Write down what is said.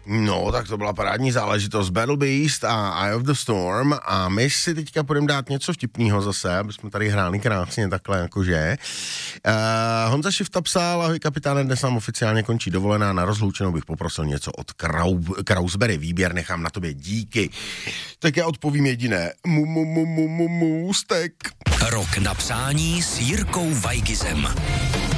No, tak to byla parádní záležitost. Battle Beast a Eye of the Storm a my si teďka půjdeme dát něco vtipného zase, aby jsme tady hráli krásně takhle jakože. Honza Šifta psal, ahoj kapitáne, dnes nám oficiálně končí dovolená, na rozloučenou bych poprosil něco od Krausberry, výběr nechám na tobě, díky. Tak já odpovím jediné, můstek. Rok na přání s Jirkou Weigizem.